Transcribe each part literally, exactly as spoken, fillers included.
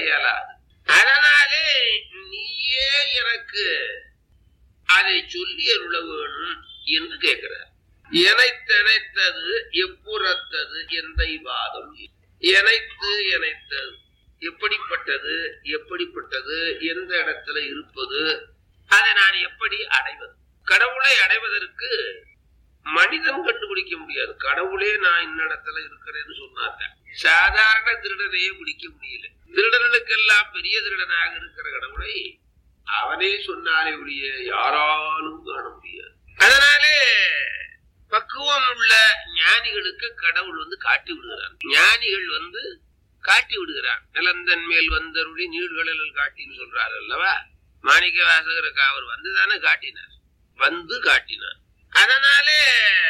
இயலாது. அதனாலே நீயே எனக்கு அதை சொல்லி அருள வேணும் என்று கேட்கிறார். எனைத்தனைத்தது எப்புறத்தது எந்தை வாதம். எனைத்து எனைத்தது எப்படிப்பட்டது, எப்படிப்பட்டது, எந்த இடத்துல இருப்பது, அதை நான் எப்படி அடைவது? கடவுளை அடைவதற்கு மனிதன் கண்டுபிடிக்க முடியாது. கடவுளே நான் இன்னிடத்துல இருக்கிறேன்னு சொன்னாங்க. சாதாரண திருடனையே பிடிக்க முடியல. திருடனுக்கெல்லாம் பெரிய திருடனாக இருக்கிற கடவுளை அவனே சொன்னாலே ஒழிய யாராலும் காண முடியாது. அதனாலே பக்குவம் உள்ள ஞானிகளுக்கு கடவுள் வந்து காட்டி விடுகிறான். ஞானிகள் வந்து காட்டி விடுகிறான். நிலந்தன் மேல் வந்தருளி நீள்களில் காட்டின்னு சொல்றாரு அல்லவா? மாணிக்க வாசகருக்கு அவர் வந்துதானே காட்டினார், வந்து காட்டினார். அதனாலே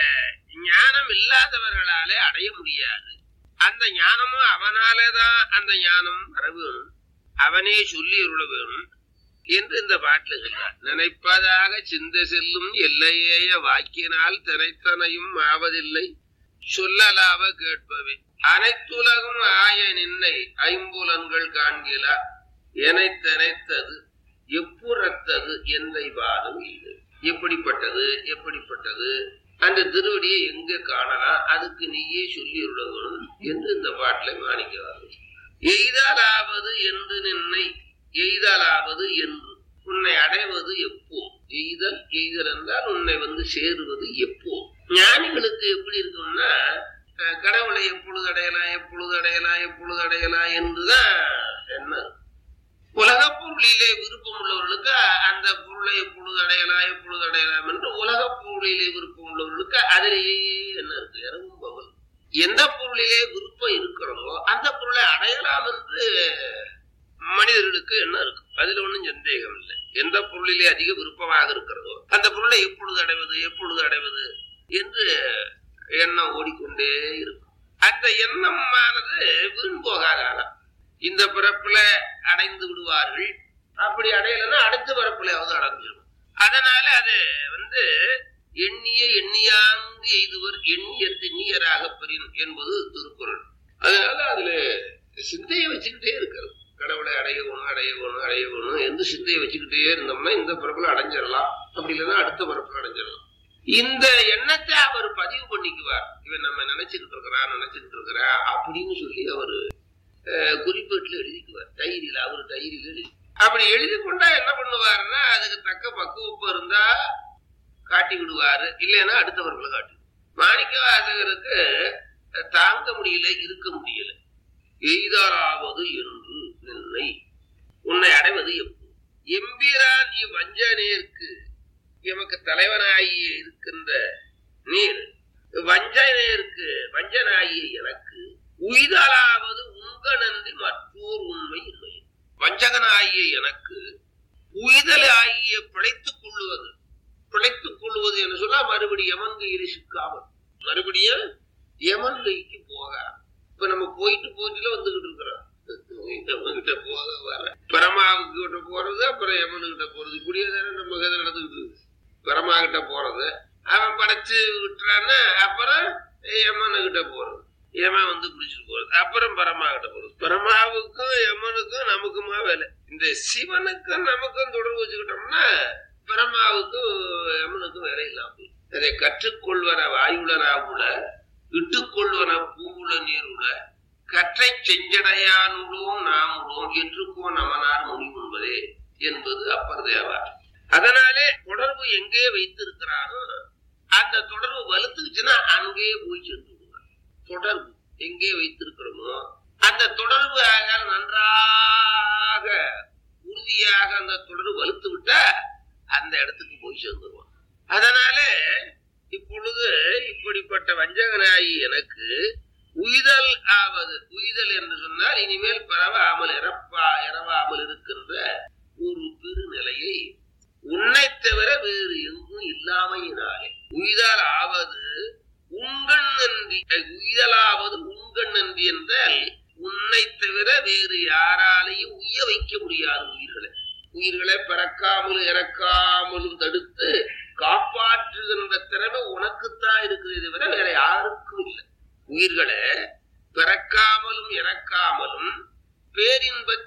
ஞானம் இல்லாதவர்களாலே அடைய முடியாது. அந்த ஞானமும் அவனாலேதான் அந்த ஞானம் வர வேணும், அவனே சொல்லி அருள வேணும் என்று இந்த பாட்டில் சொல்றார். நினைப்பதாக சிந்தை செல்லும் எல்லையேய வாக்கினால் தினைத்தனையும் ஆவதில்லை சொல்லலாவ கேட்பவே அனைத்துலகும் ஆய நின்னை ஐம்புலன்கள் காண்கிலா எனைத்தனைத்தது எப்புறத்தது எந்தை வாதம் இது. எப்படிப்பட்டது, எப்படிப்பட்டது அந்த திருவடியை எங்க காணலாம், அதுக்கு நீயே சொல்லி விடணும் என்று இந்த பாட்டில மாணிக்கிறார்கள். எய்தலாவது என்று நின்னை எய்தலாவது என்று உன்னை அடைவது எப்போ? எய்தல் எய்தல் என்றால் உன்னை வந்து சேருவது எப்போ? ஞானிகளுக்கு எப்படி இருக்கும்னா கடவுளை எப்பொழுது அடையலாம், எப்பொழுது அடையலாம், எப்பொழுது அடையலாம் என்றுதான் என்ன. உலக பொருளிலே விருப்பம் உள்ளவர்களுக்கு அந்த பொருளை எப்பொழுது அடையலாம், எப்பொழுது அடையலாம் என்று உலக பொருளிலே விருப்பம் உள்ளவர்களுக்கு அதிலேயே என்ன இருக்கு, இரவும் பகல். எந்த பொருளிலே விருப்பம் இருக்கிறதோ அந்த பொருளை அடையலாம் என்று மனிதர்களுக்கு என்ன இருக்கு, அதுல ஒன்றும் சந்தேகம் இல்லை. எந்த பொருளிலே அதிக விருப்பமாக இருக்கிறதோ அந்த பொருளை எப்பொழுது அடைவது, எப்பொழுது அடைவது என்று எண்ணம் ஓடிக்கொண்டே இருக்கும். அந்த எண்ணமானது வீண் போகாதான். இந்த பிறப்புல அடைந்து விடுவார்கள், அப்படி அடையலன்னா அடுத்த பிறப்புலையாவது அடைஞ்சிடும். அதனால அது வந்து எண்ணிய எண்ணியாங்கு எய்துவர் எண்ணிய திண்ணியராக பெறின் என்பது திருக்குறள். அதனால அதுல சிந்தையை வச்சுக்கிட்டே இருக்கிறது. கடவுளை அடையணும் அடையணும் அடையணும் என்று சிந்தையை வச்சுக்கிட்டே இருந்தோம்னா இந்த பிறப்புல அடைஞ்சிடலாம், அப்படி இல்லைன்னா அடுத்த பிறப்புல அடைஞ்சிடலாம். இந்த எண்ணத்தை அவர் பதிவு பண்ணிக்குவார். இவன் நம்ம நினைச்சுக்கிட்டு இருக்கிறான் நினைச்சுக்கிட்டு இருக்கிறா அப்படின்னு சொல்லி அவரு குறிப்பேட்டில் எழுதிக்குவார். டைரியில அவரு டைரியில எழுதி அப்படி எழுதி கொண்டா என்ன பண்ணுவாருன்னா அதுக்கு தக்க பக்குவப்ப இருந்தா காட்டி விடுவாரு, இல்லைன்னா அடுத்தவர்களை காட்டி. மாணிக்க வாசகருக்கு தாங்க முடியல, இருக்க முடியல. எய்தாராவது என்று நின்னை உன்னை அடைவது எப்போ? எம்பிரான் இவ்வஞ்சனேற்கு எமக்கு தலைவனாகிய இருக்கின்ற நீர் வஞ்சனேற்கு வஞ்சனாகிய எனக்கு உய்தலாவது உங்க நன்றி மற்றோர் உண்மை இல்லை. வஞ்சகனாகிய எனக்கு உய்தல் ஆகிய பிழைத்துக் கொள்ளுவது, பிழைத்துக் கொள்வது என்று சொன்னா மறுபடியும் யமன் கையில சிக்காமல் மறுபடியும் யமன் கைக்கு போக. இப்ப நம்ம போயிட்டு போயிட்டுல வந்துகிட்டு இருக்கிறோம். யமன்கிட்ட போக வர பரமாவுக்கு கிட்ட போறது, அப்புறம் யமனு கிட்ட போறது, இப்படியே தானே நம்ம கதை நடந்துகிட்டு இருக்கு. பரமா கிட்ட போறது, அவன் படைச்சு விட்டுறான்னா அப்புறம் யமனு கிட்ட போறது, யமன் வந்து பிடிச்சிட்டு போறது, அப்புறம் பரமா கிட்ட போறது. பரமாவுக்கும் யமனுக்கும் நமக்குமா வேலை. இந்த சிவனுக்கும் நமக்கும் தொடர்பு வச்சுக்கிட்டோம்னா பரமாவுக்கும் யமனுக்கும் வேலை இல்லாம. அதை கற்றுக்கொள்வன வாயுளனாவுல இட்டுக்கொள்வன பூவுல நீருல கற்றை செஞ்சடையானுள்ளோம் நாமுள்ளோம் என்றுக்கோ நமனார் முனிவுன்பதே என்பது அப்பர் தேவார். அதனாலே தொடர்பு எங்கே வைத்திருக்கிறானோ அந்த தொடர்பு வலுத்துச்சுன்னா அங்கே போய் சென்று விடுவார். தொடர்பு எங்கே வைத்திருக்கிறோமோ அந்த தொடர்பு நன்றாக உறுதியாக அந்த தொடர்பு வலுத்து விட்டா அந்த இடத்துக்கு போய் சேர்ந்துருவான். அதனால இப்பொழுது இப்படிப்பட்ட வஞ்சகனாயி எனக்கு உய்தல் ஆவது, உய்தல் என்று சொன்னால் இனிமேல் பரவாமல் இறப்பா இறவாமல் இருக்கின்ற ஒரு பெருநிலையை உன்னை தவிர வேறு எங்கும் இல்லாமையினாலே உய்தல் ஆவது உண்கண் நன்றி. உய்தலாவது உண்கண் நன்றி என்றால் உன்னை தவிர வேறு யாராலையும் உய்ய வைக்க முடியாது. உயிர்களை உயிர்களை பிறக்காமலும் இறக்காமலும் தடுத்து காப்பாற்றுகின்ற திறமை உனக்குத்தான் இருக்குது, தவிர வேற யாருக்கும் இல்லை. உயிர்களை பிறக்காமலும் இறக்காமலும் பேரின்ப